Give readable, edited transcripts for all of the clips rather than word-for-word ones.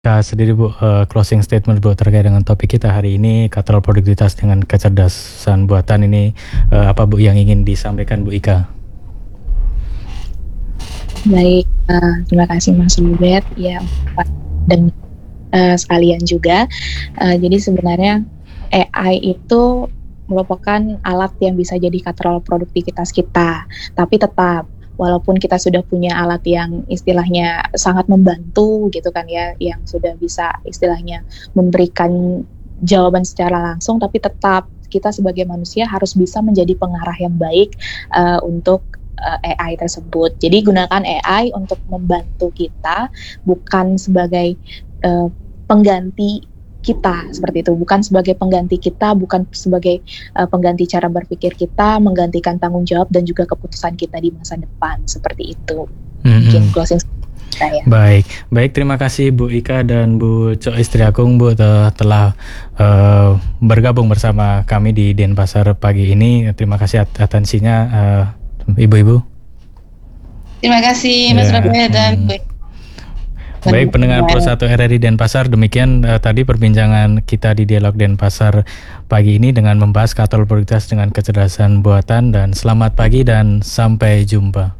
Sendiri Bu, closing statement Bu terkait dengan topik kita hari ini, katalog produktivitas dengan kecerdasan buatan ini, apa Bu yang ingin disampaikan Bu Ika? Baik, terima kasih Mas Rubet ya, dan sekalian juga. Jadi sebenarnya AI itu merupakan alat yang bisa jadi katalog produktivitas kita, tapi tetap walaupun kita sudah punya alat yang istilahnya sangat membantu gitu kan ya, yang sudah bisa istilahnya memberikan jawaban secara langsung, tapi tetap kita sebagai manusia harus bisa menjadi pengarah yang baik untuk AI tersebut. Jadi gunakan AI untuk membantu kita, bukan sebagai pengganti kita, seperti itu. Bukan sebagai pengganti kita, bukan sebagai pengganti cara berpikir kita, menggantikan tanggung jawab dan juga keputusan kita di masa depan, seperti itu. Mungkin closing saya. Baik, terima kasih Bu Ika dan Bu Cok Istri Agung Bu telah bergabung bersama kami di Denpasar pagi ini. Terima kasih atensinya Ibu-ibu. Terima kasih Mas Robert dan Baik, pendengar Pro 1 RRI Denpasar, demikian tadi perbincangan kita di Dialog Denpasar pagi ini dengan membahas katalog produktivitas dengan kecerdasan buatan, dan selamat pagi dan sampai jumpa.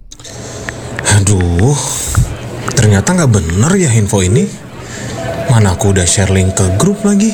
Aduh, ternyata nggak bener ya info ini. Mana aku udah share link ke grup lagi.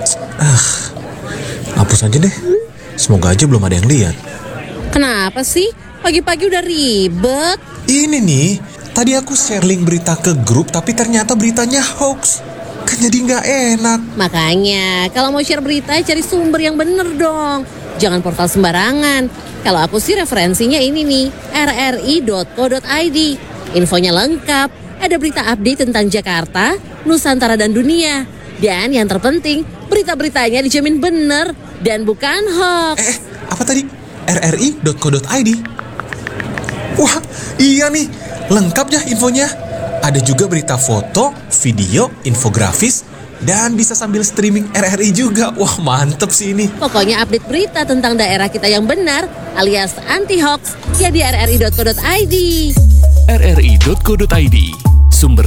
Hapus aja deh. Semoga aja belum ada yang lihat. Kenapa sih? Pagi-pagi udah ribet. Ini nih, tadi aku share link berita ke grup, tapi ternyata beritanya hoax. Kan jadi nggak enak. Makanya, kalau mau share berita, cari sumber yang bener dong. Jangan portal sembarangan. Kalau aku sih referensinya ini nih, rri.co.id. Infonya lengkap, ada berita update tentang Jakarta, Nusantara, dan dunia. Dan yang terpenting, berita-beritanya dijamin bener dan bukan hoax. Apa tadi? rri.co.id? Wah, iya nih. Lengkap ya infonya. Ada juga berita foto, video, infografis, dan bisa sambil streaming RRI juga. Wah, mantep sih ini. Pokoknya update berita tentang daerah kita yang benar alias anti-hoax ya di rri.co.id. rri.co.id, sumber